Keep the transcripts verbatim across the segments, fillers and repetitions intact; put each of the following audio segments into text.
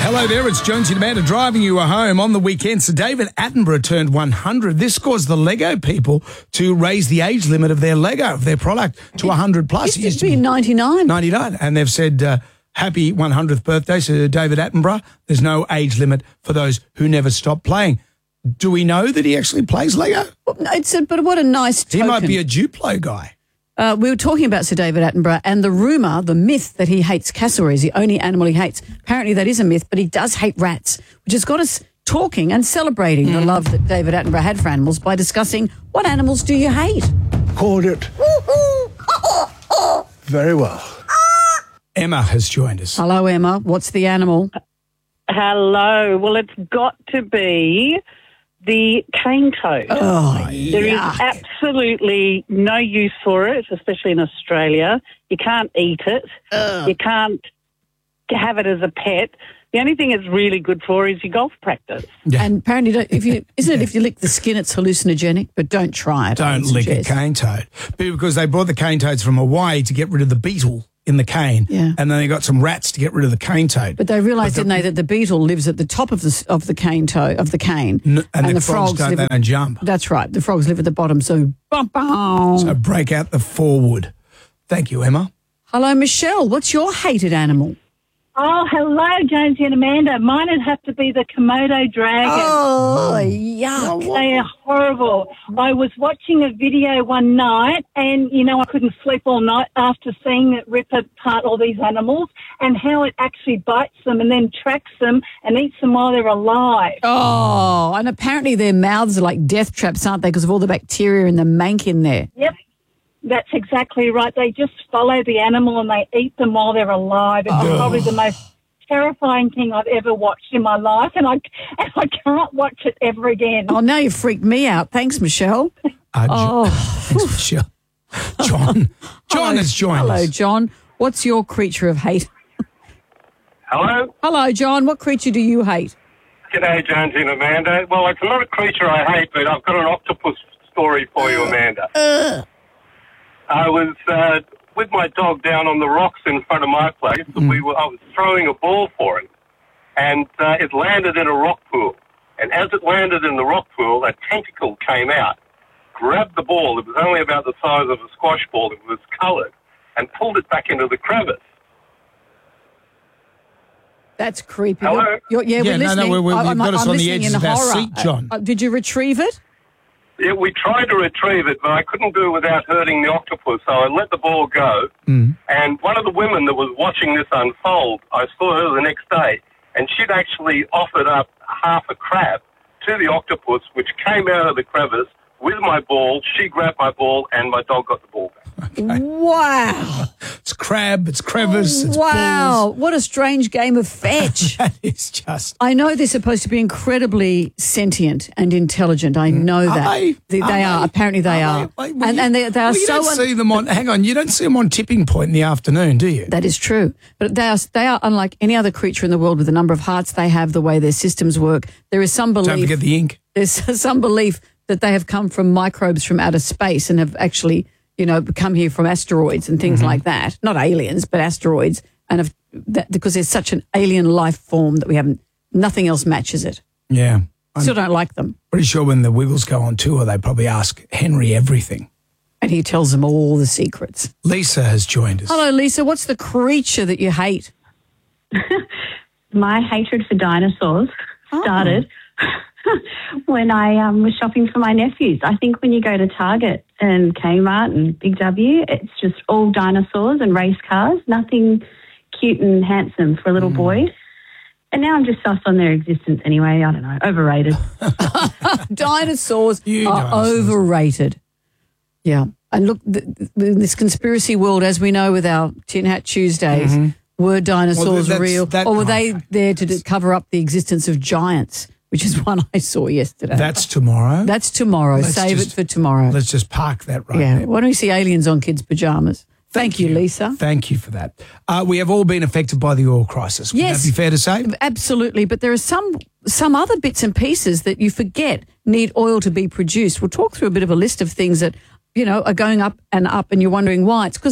Hello there, it's Jonesy and Amanda driving you home on the weekend. So David Attenborough turned one hundred. This caused the Lego people to raise the age limit of their Lego, of their product, to one hundred plus. It used to be ninety-nine. ninety-nine. And they've said, uh, happy one hundredth birthday to David Attenborough. There's no age limit for those who never stop playing. Do we know that he actually plays Lego? Well, no, it's a, but what a nice token. He might be a Duplo guy. Uh, we were talking about Sir David Attenborough and the rumour, the myth that he hates cassowaries, the only animal he hates. Apparently that is a myth, but he does hate rats, which has got us talking and celebrating mm. the love that David Attenborough had for animals by discussing what animals do you hate? Called it. Very well. Emma has joined us. Hello, Emma. What's the animal? Hello. Well, it's got to be the cane toad. Oh, There is yuck. absolutely no use for it, especially in Australia. You can't eat it. Ugh. You can't have it as a pet. The only thing it's really good for is your golf practice. Yeah. And apparently, don't, if you isn't it if you lick the skin, it's hallucinogenic, but don't try it. I Don't would lick a suggest. cane toad. Because they brought the cane toads from Hawaii to get rid of the beetle in the cane. Yeah. And then they got some rats to get rid of the cane toad. But they realised, But the- didn't they, that the beetle lives at the top of the of the cane toe of the cane, N- and, the, frogs, don't, live they at, don't jump. That's right. The frogs live at the bottom. So, bum, bum. So break out the forward. Thank you, Emma. Hello, Michelle. What's your hated animal? Oh, hello, Jonesy and Amanda. Mine would have to be the Komodo dragon. Oh, yuck! They are horrible. I was watching a video one night and, you know, I couldn't sleep all night after seeing it rip apart all these animals and how it actually bites them and then tracks them and eats them while they're alive. Oh, and apparently their mouths are like death traps, aren't they? Because of all the bacteria and the mank in there. Yep. That's exactly right. They just follow the animal and they eat them while they're alive. It's Oh. probably the most terrifying thing I've ever watched in my life, and I, and I can't watch it ever again. Oh, now you've freaked me out. Thanks, Michelle. Uh, Jo- Oh. Thanks, Michelle. John. John Hello. has joined Hello, us. John. What's your creature of hate? Hello? Hello, John. What creature do you hate? G'day, Jonesy and Amanda. Well, it's not a creature I hate, but I've got an octopus story for you, Amanda. Uh. I was uh, with my dog down on the rocks in front of my place. And we were, I was throwing a ball for it, and uh, it landed in a rock pool. And as it landed in the rock pool, a tentacle came out, grabbed the ball. It was only about the size of a squash ball. It was coloured, and pulled it back into the crevice. That's creepy. Hello? You're, you're, yeah, Yeah, we're no, no, listening. we're- we're- I- you've I'm, got us I'm on the listening edges in of our horror. seat, John. Uh, uh, did you retrieve it? Yeah, we tried to retrieve it, but I couldn't do it without hurting the octopus, so I let the ball go. Mm. And one of the women that was watching this unfold, I saw her the next day, and she'd actually offered up half a crab to the octopus, which came out of the crevice with my ball. She grabbed my ball, and my dog got the ball back. Wow. It's crab, it's crevice, it's wow. balls. What a strange game of fetch. That is just... I know they're supposed to be incredibly sentient and intelligent. I know Are that. they? They, Are they are. they? Apparently they Are are. they? Well, and you- and they, they are well, you so... don't see them on... Hang on, you don't see them on tipping point in the afternoon, do you? That is true. But they are, they are unlike any other creature in the world with the number of hearts they have, the way their systems work. There is some belief... Don't forget the ink. There's some belief that they have come from microbes from outer space and have actually, you know, come here from asteroids and things Mm-hmm. like that. Not aliens, but asteroids. And have, that, because there's such an alien life form that we haven't, nothing else matches it. Yeah. I'm Still don't like them. pretty sure when the Wiggles go on tour, they probably ask Henry everything. And he tells them all the secrets. Lisa has joined us. Hello, Lisa. What's the creature that you hate? My hatred for dinosaurs Oh. started when I um, was shopping for my nephews. I think when you go to Target and Kmart and Big W, it's just all dinosaurs and race cars, nothing cute and handsome for a little boy. And now I'm just sus on their existence anyway. I don't know, overrated. Dinosaurs You are dinosaurs. overrated. Yeah. And look, th- th- in this conspiracy world, as we know with our Tin Hat Tuesdays, were dinosaurs Well, that's- real? that- or were they oh. there to d- cover up the existence of giants, which is one I saw yesterday? That's tomorrow. That's tomorrow. Let's Save just- it for tomorrow. Let's just park that right yeah. there. Why don't we see aliens on kids' pajamas? Thank, you, Lisa. Thank you for that. Uh, we have all been affected by the oil crisis. Would Yes. that be fair to say? Absolutely, but there are some some other bits and pieces that you forget need oil to be produced. We'll talk through a bit of a list of things that, you know, are going up and up and you're wondering why. It's because of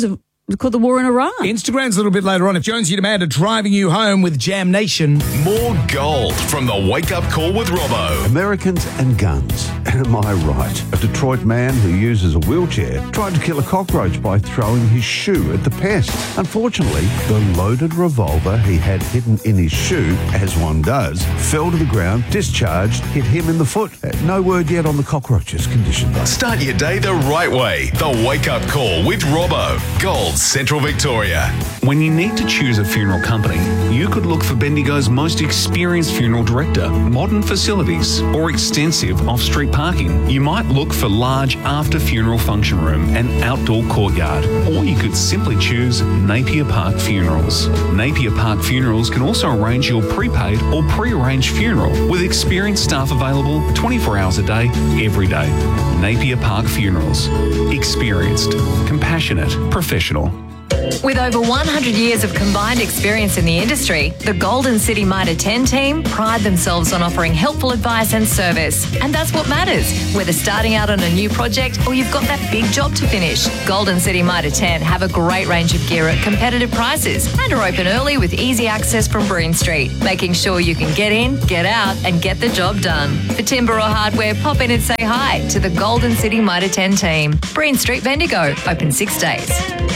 It's called the war in Iran. Instagram's a little bit later on. If Jonesy and Amanda driving you home with Jam Nation. More gold from the Wake Up Call with Robbo. Americans and guns. Am I right? A Detroit man who uses a wheelchair tried to kill a cockroach by throwing his shoe at the pest. Unfortunately, the loaded revolver he had hidden in his shoe, as one does, fell to the ground, discharged, hit him in the foot. No word yet on the cockroach's condition, though. Start your day the right way. The Wake Up Call with Robbo. Gold Central Victoria. When you need to choose a funeral company, you could look for Bendigo's most experienced funeral director, modern facilities, or extensive off-street parking. You might look for large after-funeral function room and outdoor courtyard, or you could simply choose Napier Park Funerals. Napier Park Funerals can also arrange your prepaid or pre-arranged funeral with experienced staff available twenty-four hours a day, every day. Napier Park Funerals. Experienced, compassionate, professional. With over one hundred years of combined experience in the industry, the Golden City Mitre ten team pride themselves on offering helpful advice and service. And that's what matters, whether starting out on a new project or you've got that big job to finish. Golden City Mitre ten have a great range of gear at competitive prices and are open early with easy access from Breen Street, making sure you can get in, get out and get the job done. For timber or hardware, pop in and say hi to the Golden City Mitre ten team. Breen Street, Bendigo, open six days.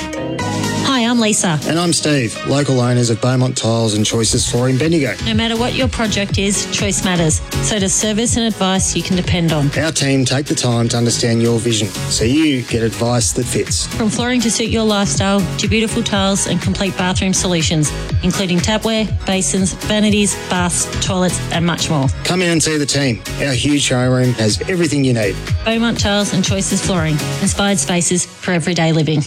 Hi, I'm Lisa. And I'm Steve, local owners of Beaumont Tiles and Choices Flooring Bendigo. No matter what your project is, choice matters. So does service and advice you can depend on. Our team take the time to understand your vision, so you get advice that fits. From flooring to suit your lifestyle, to beautiful tiles and complete bathroom solutions, including tapware, basins, vanities, baths, toilets and much more. Come in and see the team. Our huge showroom has everything you need. Beaumont Tiles and Choices Flooring. Inspired spaces for everyday living.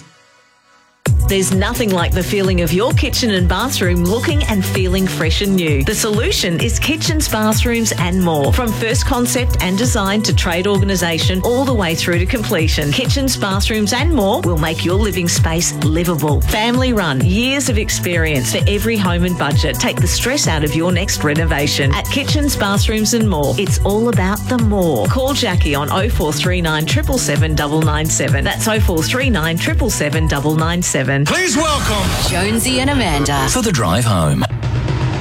There's nothing like the feeling of your kitchen and bathroom looking and feeling fresh and new. The solution is kitchens, bathrooms and more. From first concept and design to trade organisation all the way through to completion. Kitchens, bathrooms and more will make your living space livable. Family run, years of experience for every home and budget. Take the stress out of your next renovation. At Kitchens, Bathrooms and More, it's all about the more. Call Jackie on oh four three nine, seven seven seven, nine nine seven. That's oh four three nine, seven seven seven, nine nine seven. Please welcome Jonesy and Amanda for the drive home.